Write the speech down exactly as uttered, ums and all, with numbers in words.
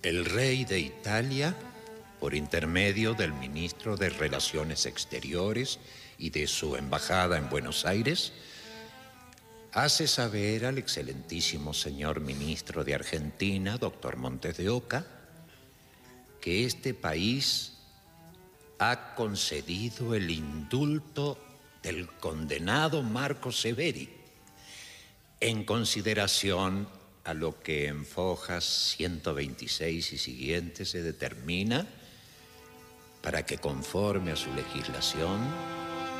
El rey de Italia, por intermedio del ministro de Relaciones Exteriores y de su embajada en Buenos Aires, hace saber al excelentísimo señor ministro de Argentina, doctor Montes de Oca, que este país ha concedido el indulto del condenado Marco Severi en consideración a lo que en Fojas ciento veintiséis y siguientes se determina para que, conforme a su legislación,